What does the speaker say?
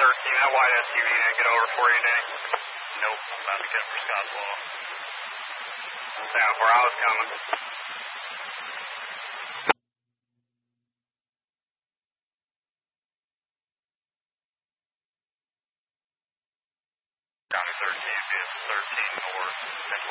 that white SUV didn't get over for you, Danny? Nope, I'm about to get for Scottswall. Down where I was coming. County 13, BS 13 north.